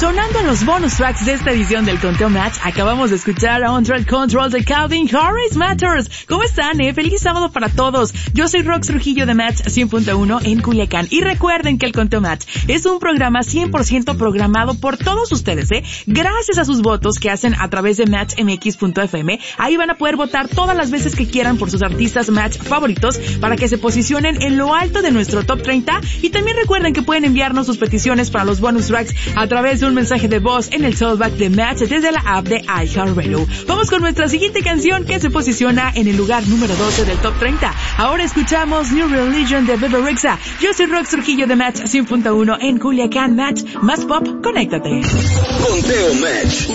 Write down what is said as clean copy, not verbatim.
Sonando en los bonus tracks de esta edición del Conteo Match, acabamos de escuchar a Under Control de Calvin Harris Matters. ¿Cómo están, Feliz sábado para todos. Yo soy Rox Trujillo de Match 100.1 en Culiacán. Y recuerden que el Conteo Match es un programa 100% programado por todos ustedes, Gracias a sus votos que hacen a través de matchmx.fm. Ahí van a poder votar todas las veces que quieran por sus artistas Match favoritos para que se posicionen en lo alto de nuestro Top 30. Y también recuerden que pueden enviarnos sus peticiones para los bonus tracks a través de un mensaje de voz en el Soulback de Match desde la app de iHeartRadio. Vamos con nuestra siguiente canción que se posiciona en el lugar número 12 del Top 30. Ahora escuchamos New Religion de Bebe Rexha. Yo soy Rox Trujillo de Match 100.1 en Culiacán. Match, más pop, conéctate. Conteo Match.